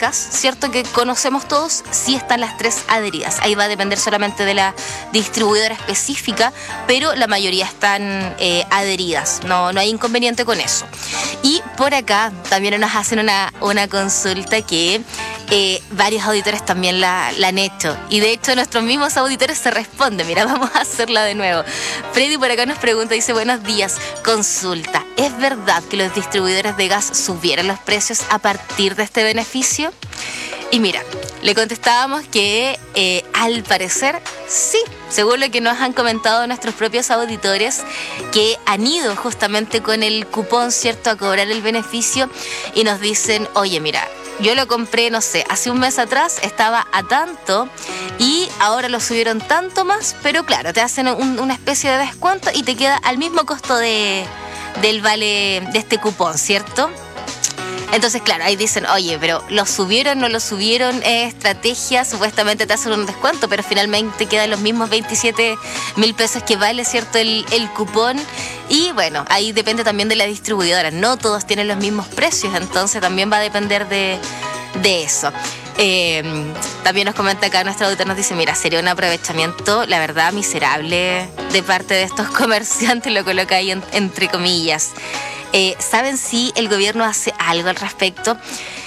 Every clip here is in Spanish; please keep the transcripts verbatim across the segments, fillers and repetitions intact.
marcas, ¿cierto?, que conocemos todos, sí están las tres adheridas. Ahí va a depender solamente de la distribuidora específica, pero la mayoría están eh, adheridas. No, no hay inconveniente con eso. Y por acá también nos hacen una, una consulta que eh, varios auditores también la, la han hecho. Y de hecho nuestros mismos auditores se responden. Mira, vamos a hacerla de nuevo. Freddy por acá nos pregunta, dice, buenos días, consulta. ¿Es verdad que los distribuidores de gas subieron los precios a partir de este beneficio? Y mira, le contestábamos que eh, al parecer sí, según lo que nos han comentado nuestros propios auditores, que han ido justamente con el cupón, ¿cierto?, a cobrar el beneficio y nos dicen, oye, mira, yo lo compré, no sé, hace un mes atrás estaba a tanto y ahora lo subieron tanto más, pero claro, te hacen un, una especie de descuento y te queda al mismo costo de, del vale de este cupón, ¿cierto? Entonces, claro, ahí dicen, oye, pero ¿lo subieron, no lo subieron? Es estrategia, supuestamente te hacen un descuento, pero finalmente quedan los mismos veintisiete mil pesos que vale, ¿cierto?, el, el cupón. Y bueno, ahí depende también de la distribuidora. No todos tienen los mismos precios, entonces también va a depender de, de eso. Eh, también nos comenta acá nuestro auditor, nos dice, mira, sería un aprovechamiento, la verdad, miserable de parte de estos comerciantes, lo coloca ahí en, entre comillas. Eh, ¿Saben si el gobierno hace algo al respecto?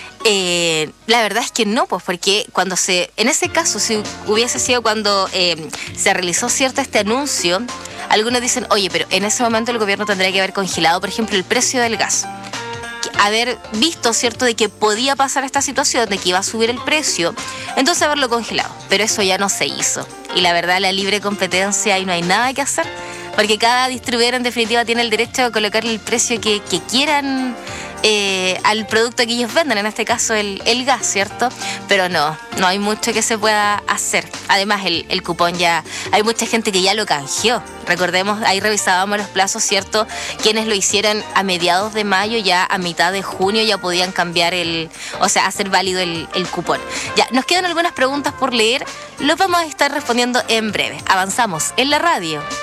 Eh, la verdad es que no, pues porque cuando se, en ese caso, si hubiese sido cuando eh, se realizó cierto este anuncio, algunos dicen, oye, pero en ese momento el gobierno tendría que haber congelado, por ejemplo, el precio del gas. Haber visto, ¿cierto?, de que podía pasar esta situación, de que iba a subir el precio, entonces haberlo congelado. Pero eso ya no se hizo. Y la verdad, la libre competencia, ahí no hay nada que hacer, porque cada distribuidor en definitiva tiene el derecho a colocarle el precio que, que quieran eh, al producto que ellos venden, en este caso el, el gas, ¿cierto? Pero no, no hay mucho que se pueda hacer. Además, el, el cupón ya, hay mucha gente que ya lo canjeó. Recordemos, ahí revisábamos los plazos, ¿cierto? Quienes lo hicieron a mediados de mayo, ya a mitad de junio ya podían cambiar el, o sea, hacer válido el, el cupón. Ya, nos quedan algunas preguntas por leer, los vamos a estar respondiendo en breve. Avanzamos en la radio.